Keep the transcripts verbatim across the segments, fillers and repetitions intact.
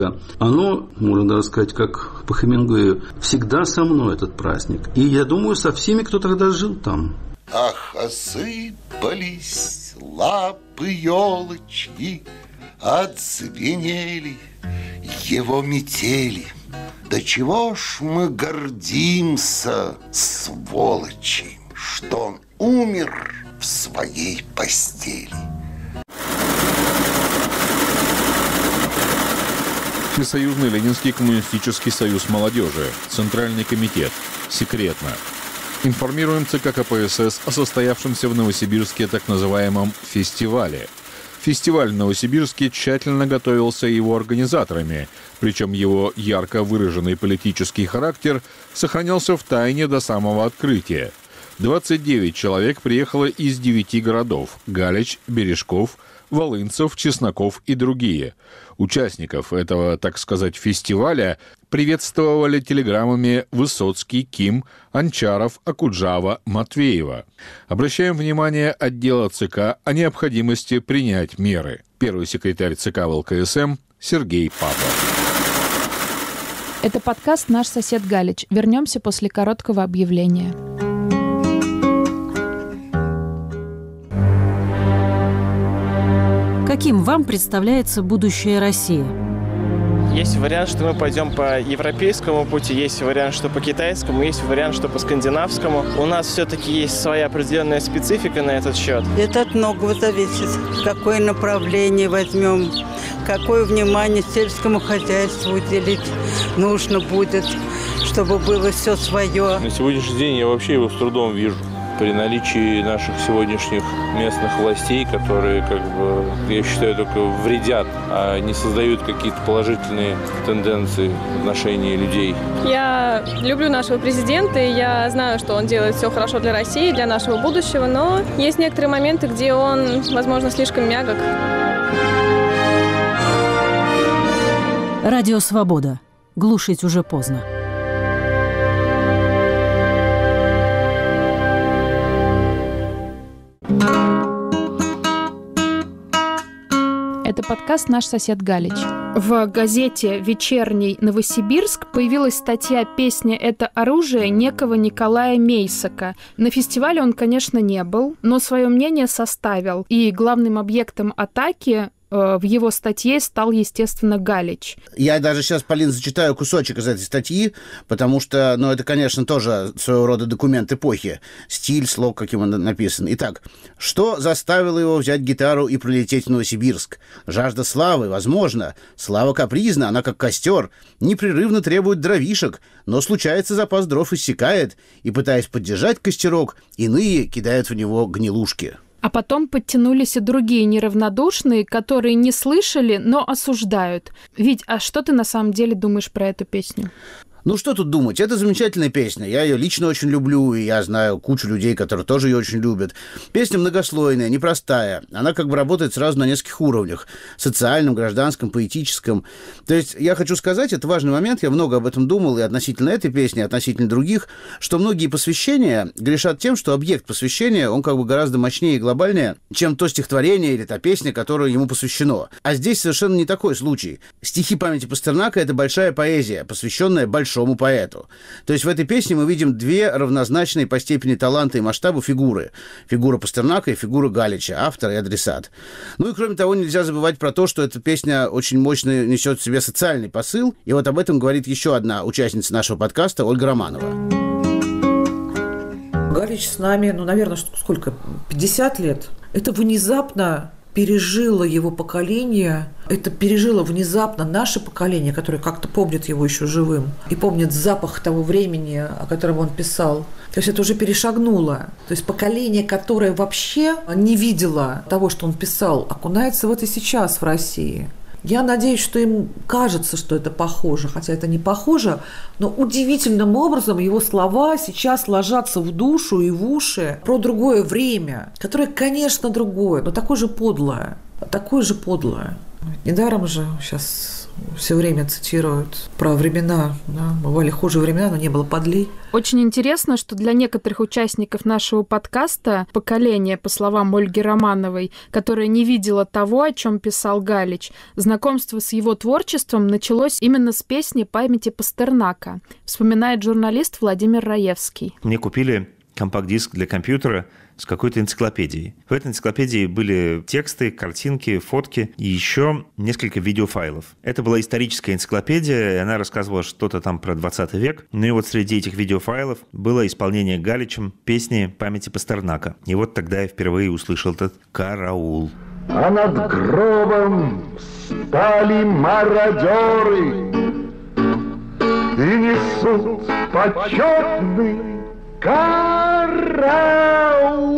Оно, можно даже сказать, как по Хемингуэю, всегда со мной этот праздник. И я думаю, со всеми, кто тогда жил там. Ах, осыпались лапы елочки, отзвенели его метели. Да чего ж мы гордимся, сволочи, что он умер в своей постели. Всесоюзный Ленинский коммунистический союз молодежи, Центральный комитет, секретно. Информируем ЦК КПСС о состоявшемся в Новосибирске так называемом фестивале. Фестиваль в Новосибирске тщательно готовился его организаторами, причем его ярко выраженный политический характер сохранялся в тайне до самого открытия. двадцать девять человек приехало из девяти городов – Галич, Бережков, Волынцев, Чесноков и другие. Участников этого, так сказать, фестиваля приветствовали телеграммами Высоцкий, Ким, Анчаров, Акуджава, Матвеева. Обращаем внимание отдела ЦК о необходимости принять меры. Первый секретарь ЦК ВЛКСМ Сергей Павлов. Это подкаст «Наш сосед Галич». Вернемся после короткого объявления. Каким вам представляется будущее России? Есть вариант, что мы пойдем по европейскому пути, есть вариант, что по китайскому, есть вариант, что по скандинавскому. У нас все-таки есть своя определенная специфика на этот счет. Это от многого зависит. Какое направление возьмем, какое внимание сельскому хозяйству уделить нужно будет, чтобы было все свое. На сегодняшний день я вообще его с трудом вижу. При наличии наших сегодняшних местных властей, которые, как бы, я считаю, только вредят, а не создают какие-то положительные тенденции в отношении людей. Я люблю нашего президента, и я знаю, что он делает все хорошо для России, для нашего будущего, но есть некоторые моменты, где он, возможно, слишком мягок. Радио «Свобода». Глушить уже поздно. Это подкаст «Наш сосед Галич». В газете «Вечерний Новосибирск» появилась статья «Песня – это оружие» некого Николая Мейсака. На фестивале он, конечно, не был, но свое мнение составил. И главным объектом атаки в его статье стал, естественно, Галич. Я даже сейчас, Полин, зачитаю кусочек из этой статьи, потому что, ну, это, конечно, тоже своего рода документ эпохи. Стиль, слог, каким он написан. Итак, что заставило его взять гитару и прилететь в Новосибирск? Жажда славы, возможно. Слава капризна, она как костер, непрерывно требует дровишек, но случается, запас дров иссякает, и, пытаясь поддержать костерок, иные кидают в него гнилушки. А потом подтянулись и другие неравнодушные, которые не слышали, но осуждают. Вить, а что ты на самом деле думаешь про эту песню? Ну, что тут думать? Это замечательная песня. Я ее лично очень люблю, и я знаю кучу людей, которые тоже ее очень любят. Песня многослойная, непростая. Она как бы работает сразу на нескольких уровнях. Социальном, гражданском, поэтическом. То есть, я хочу сказать, это важный момент, я много об этом думал и относительно этой песни, и относительно других, что многие посвящения грешат тем, что объект посвящения, он как бы гораздо мощнее и глобальнее, чем то стихотворение или та песня, которая ему посвящено. А здесь совершенно не такой случай. Стихи памяти Пастернака – это большая поэзия, посвященная большому поэту. То есть в этой песне мы видим две равнозначные по степени таланта и масштаба фигуры. Фигура Пастернака и фигура Галича, автор и адресат. Ну и кроме того, нельзя забывать про то, что эта песня очень мощно несет в себе социальный посыл. И вот об этом говорит еще одна участница нашего подкаста, Ольга Романова. Галич с нами, ну, наверное, сколько? пятьдесят лет. Это внезапно пережило его поколение, это пережило внезапно наше поколение, которое как-то помнит его еще живым и помнит запах того времени, о котором он писал. То есть это уже перешагнуло. То есть поколение, которое вообще не видело того, что он писал, окунается в это сейчас в России. Я надеюсь, что им кажется, что это похоже, хотя это не похоже, но удивительным образом его слова сейчас ложатся в душу и в уши про другое время, которое, конечно, другое, но такое же подлое, такое же подлое. Недаром же сейчас все время цитируют про времена. Да? Бывали хуже времена, но не было подлей. Очень интересно, что для некоторых участников нашего подкаста поколение, по словам Ольги Романовой, которое не видело того, о чем писал Галич, знакомство с его творчеством началось именно с песни «Памяти Пастернака», вспоминает журналист Владимир Раевский. Мне купили компакт-диск для компьютера с какой-то энциклопедией. В этой энциклопедии были тексты, картинки, фотки и еще несколько видеофайлов. Это была историческая энциклопедия, и она рассказывала что-то там про двадцатый век. Ну и вот среди этих видеофайлов было исполнение Галичем песни «Памяти Пастернака». И вот тогда я впервые услышал этот «Караул». А над гробом стали мародеры и несут почетный караул.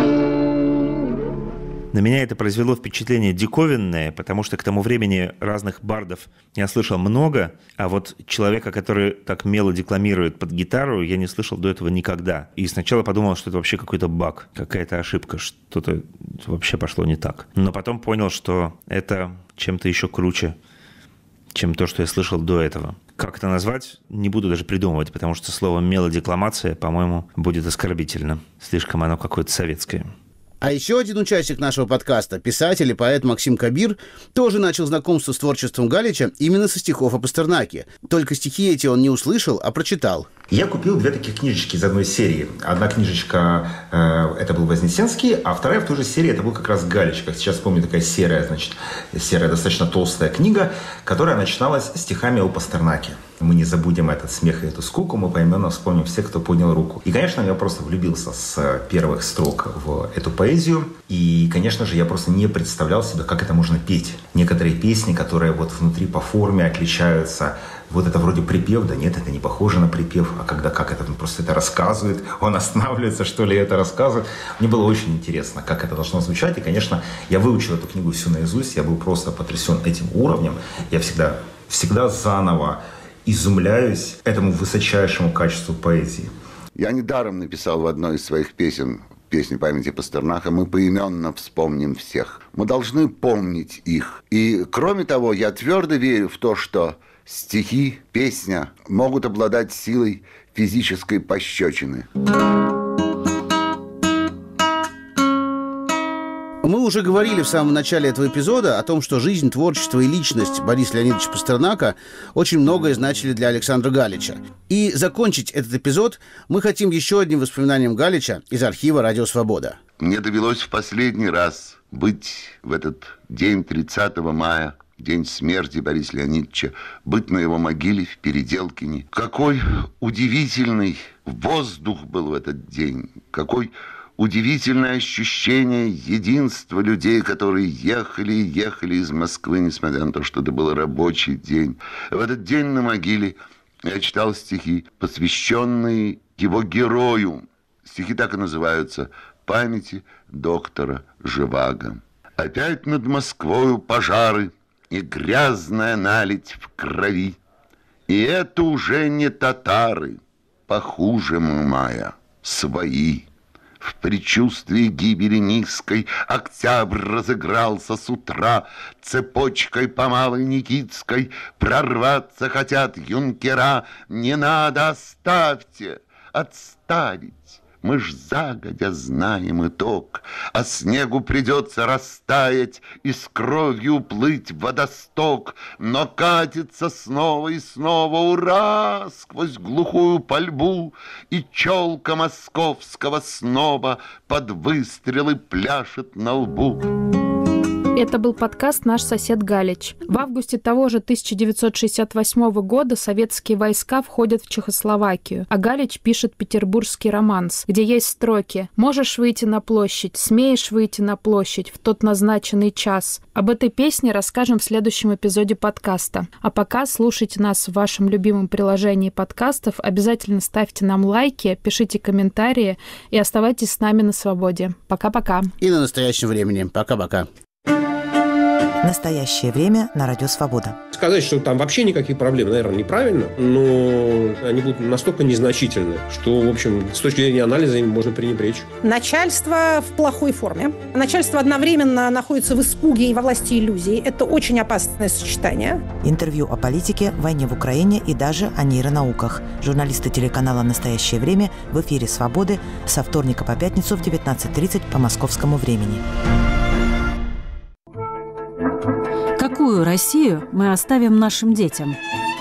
На меня это произвело впечатление диковинное, потому что к тому времени разных бардов я слышал много, а вот человека, который так мело декламирует под гитару, я не слышал до этого никогда. И сначала подумал, что это вообще какой-то баг, какая-то ошибка, что-то вообще пошло не так. Но потом понял, что это чем-то еще круче, чем то, что я слышал до этого. Как это назвать, не буду даже придумывать, потому что слово «мелодекламация», по-моему, будет оскорбительно. Слишком оно какое-то советское. А еще один участник нашего подкаста, писатель и поэт Максим Кабир, тоже начал знакомство с творчеством Галича именно со стихов о Пастернаке. Только стихи эти он не услышал, а прочитал. Я купил две таких книжечки из одной серии. Одна книжечка э, это был Вознесенский, а вторая в той же серии это был как раз Галич. Как сейчас помню, такая серая, значит, серая достаточно толстая книга, которая начиналась стихами о Пастернаке. Мы не забудем этот смех и эту скуку, мы поименно вспомним всех, кто поднял руку. И, конечно, я просто влюбился с первых строк в эту поэзию. И, конечно же, я просто не представлял себе, как это можно петь. Некоторые песни, которые вот внутри по форме отличаются. Вот это вроде припев, да нет, это не похоже на припев. А когда как это, он просто это рассказывает, он останавливается, что ли, это рассказывает. Мне было очень интересно, как это должно звучать. И, конечно, я выучил эту книгу всю наизусть. Я был просто потрясен этим уровнем. Я всегда, всегда заново изумляюсь этому высочайшему качеству поэзии. Я недаром написал в одной из своих песен, песни «Памяти Пастернака», мы поименно вспомним всех. Мы должны помнить их. И, кроме того, я твердо верю в то, что стихи, песня могут обладать силой физической пощечины. Мы уже говорили в самом начале этого эпизода о том, что жизнь, творчество и личность Бориса Леонидовича Пастернака очень многое значили для Александра Галича. И закончить этот эпизод мы хотим еще одним воспоминанием Галича из архива «Радио Свобода». Мне довелось в последний раз быть в этот день тридцатого мая, день смерти Бориса Леонидовича, быть на его могиле в Переделкине. Какой удивительный воздух был в этот день, какой удивительное ощущение единства людей, которые ехали и ехали из Москвы, несмотря на то, что это был рабочий день. В этот день на могиле я читал стихи, посвященные его герою. Стихи так и называются «Памяти доктора Живаго». Опять над Москвою пожары и грязная наледь в крови. И это уже не татары, похуже мая, свои. В предчувствии гибели низкой октябрь разыгрался с утра. Цепочкой по Малой Никитской прорваться хотят юнкера. Не надо, оставьте, отставить. Мы ж загодя знаем итог, а снегу придется растаять и с кровью плыть в водосток, но катится снова и снова, ура, сквозь глухую пальбу, и челка московского сноба под выстрелы пляшет на лбу. Это был подкаст «Наш сосед Галич». В августе того же тысяча девятьсот шестьдесят восьмого года советские войска входят в Чехословакию, а Галич пишет петербургский романс, где есть строки «Можешь выйти на площадь, смеешь выйти на площадь в тот назначенный час». Об этой песне расскажем в следующем эпизоде подкаста. А пока слушайте нас в вашем любимом приложении подкастов, обязательно ставьте нам лайки, пишите комментарии и оставайтесь с нами на свободе. Пока-пока. И на настоящем времени. Пока-пока. Настоящее время на Радио Свобода. Сказать, что там вообще никаких проблем, наверное, неправильно, но они будут настолько незначительны, что, в общем, с точки зрения анализа им можно пренебречь. Начальство в плохой форме. Начальство одновременно находится в испуге и во власти иллюзий. Это очень опасное сочетание. Интервью о политике, войне в Украине и даже о нейронауках. Журналисты телеканала «Настоящее время» в эфире «Свободы» со вторника по пятницу в девятнадцать тридцать по московскому времени. Какую Россию мы оставим нашим детям?